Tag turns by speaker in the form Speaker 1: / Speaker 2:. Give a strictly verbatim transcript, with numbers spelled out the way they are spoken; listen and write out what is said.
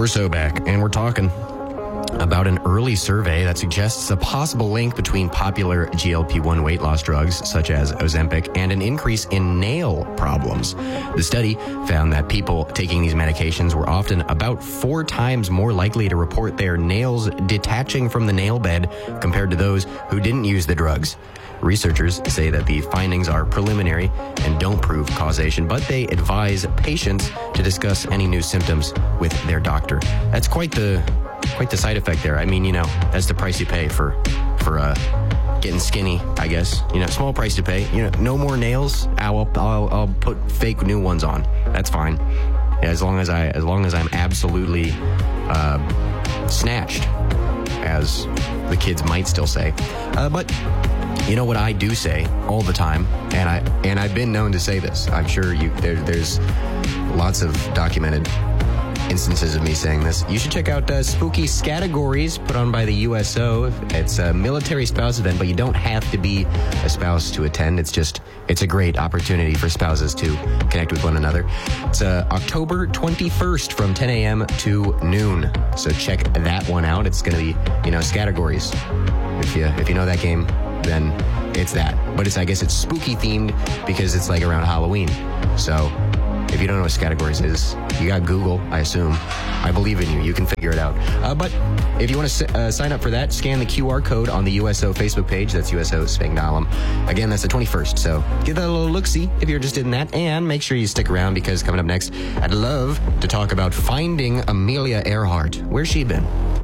Speaker 1: We're so back, and we're talking about an early survey that suggests a possible link between popular G L P one weight loss drugs, such as Ozempic, and an increase in nail problems. The study found that people taking these medications were often about four times more likely to report their nails detaching from the nail bed compared to those who didn't use the drugs. Researchers say that the findings are preliminary and don't prove causation, but they advise patients to discuss any new symptoms with their doctor. That's quite the quite the side effect there. I mean, you know, that's the price you pay for for uh, getting skinny, I guess. You know, small price to pay. You know, no more nails. I'll I'll, I'll put fake new ones on. That's fine. Yeah, as long as I as long as I'm absolutely uh, snatched, as the kids might still say. Uh, but you know what I do say all the time, and I and I've been known to say this. I'm sure you there, there's lots of documented instances of me saying this. You should check out uh, Spooky Scattergories, put on by the U S O. It's a military spouse event, but you don't have to be a spouse to attend. It's just, it's a great opportunity for spouses to connect with one another. It's uh, October twenty-first from ten a.m. to noon. So check that one out. It's going to be, you know, Scattergories. If you, if you know that game, then it's that. But it's, I guess it's spooky themed because it's like around Halloween. So if you don't know what Scattergories is, you got Google, I assume. I believe in you. You can figure it out. Uh, but if you want to uh, sign up for that, scan the Q R code on the U S O Facebook page. That's U S O Spangdahlem. Again, that's the twenty-first. So give that a little look-see if you're interested in that. And make sure you stick around because coming up next, I'd love to talk about finding Amelia Earhart. Where's she been?